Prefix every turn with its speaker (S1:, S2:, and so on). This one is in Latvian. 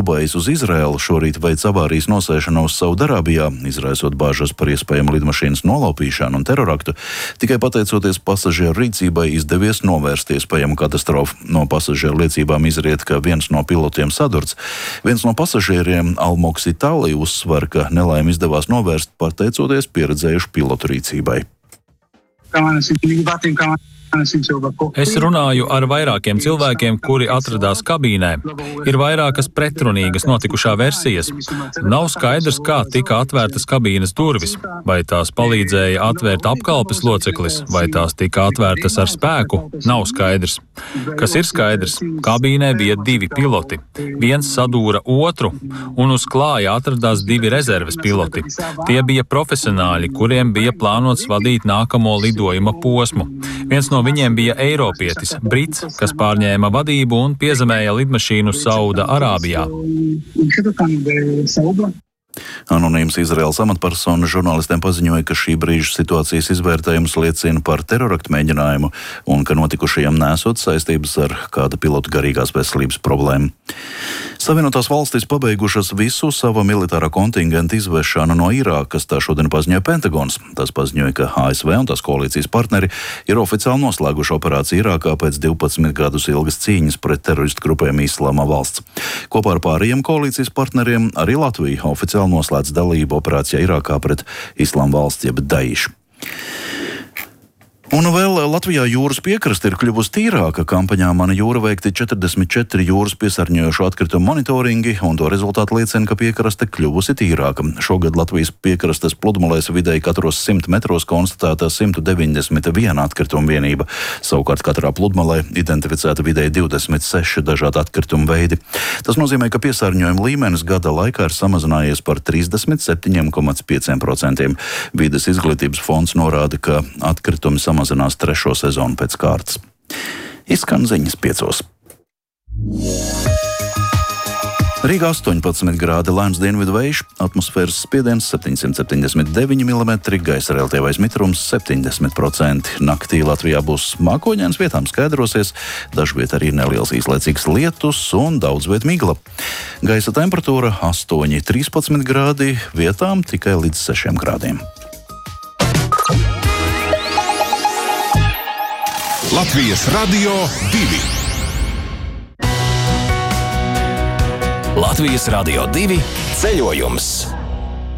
S1: Dubais uz Izraēlu šorīt veids avārijas nosēšanos Saudarābijā, izraisot bāžas par iespējamu lidmašīnas nolaupīšanu un teroraktu. Tikai pateicoties pasažieru rīcībai izdevies novērst iespējamu katastrofu. No pasažieru liecībām izriet, ka viens no pilotiem sadurts. Viens no pasažieriem, Almoks Itālija, uzsver, ka nelaimi izdevās novērst pateicoties pieredzējušu pilotu rīcībai.
S2: Es runāju ar vairākiem cilvēkiem, kuri atradās kabīnē. Ir vairākas pretrunīgas notikušā versijas. Nav skaidrs, kā tika atvērtas kabīnes durvis. Vai tās palīdzēja atvērt apkalpes loceklis, vai tās tika atvērtas ar spēku, nav skaidrs. Kas ir skaidrs? Kabīnē bija 2 piloti. Viens sadūra otru, un uz klāja atradās 2 rezerves piloti. Tie bija profesionāļi, kuriem bija plānots vadīt nākamo lidojuma posmu. Viens no viņiem bija eiropietis, brits, kas pārņēma vadību un piezemēja lidmašīnu Sauda Arābijā.
S1: Anonīms Izraēlas amatpersona žurnālistiem paziņoja, ka šī brīža situācijas izvērtējums liecina par teroraktu mēģinājumu un ka notikušajam nesot saistības ar kāda pilota garīgās veselības problēmu. Savienotās valstis pabeigušas visu sava militārā kontingenta izvešanu no Irākas, tā šodien paziņoja Pentagons. Tas paziņoja, ka ASV un tās koalīcijas partneri ir oficiāli noslēguši operāciju Irākā pēc 12 gadus ilgas cīņas pret teroristu grupēm Islāma valsts. Kopā ar pārējiem koalīcijas partneriem arī Latvija oficiāli noslēdz dalību operācijā Irākā pret Islāma valsts jeb Daišu. Un vēl Latvijā jūras piekraste ir kļuvusi tīrāka. Kampaņā Mana jūra veikti 44 jūras piesārņojošo atkritumu monitoringi, un to rezultāti liecina, ka piekraste kļuvusi tīrāka. Šogad Latvijas piekrastes pludmalēs vidēji katros 100 metros konstatēta 191 atkrituma vienība. Savukārt katrā pludmalē identificēta vidēji 26 dažādi atkritumu veidi. Tas nozīmē, ka piesārņojuma līmenis gada laikā ir samazinājies par 37,5%. Vides izglītības fonds norāda, ka atkritumi samazinās 3. sezonu pēc kārtas. Izskan ziņas 5. Rīgā 18 grādi, lēns dienvidu vējš, atmosfēras spiediens 779 mm, gaisa relatīvais mitrums 70%. Naktī Latvijā būs mākoņains, vietām skaidrosies, dažviet arī neliels īslaicīgs lietus un daudz viet migla. Gaisa temperatūra 8–13 grādi, vietām tikai līdz 6 grādiem.
S3: Latvijas Radio 2.
S4: Latvijas Radio 2 ceļojums.